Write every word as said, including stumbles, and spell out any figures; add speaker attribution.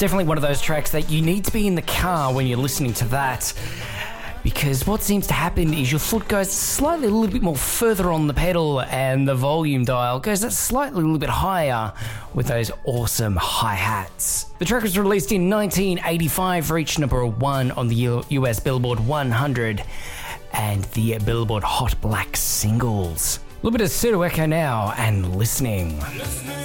Speaker 1: definitely one of those tracks that you need to be in the car when you're listening to that, because what seems to happen is your foot goes slightly a little bit more further on the pedal and the volume dial goes slightly a little bit higher with those awesome hi-hats. The track was released in nineteen eighty-five, reached number one on the U S Billboard one hundred and the Billboard Hot Black Singles. A little bit of Pseudo Echo now and Listening.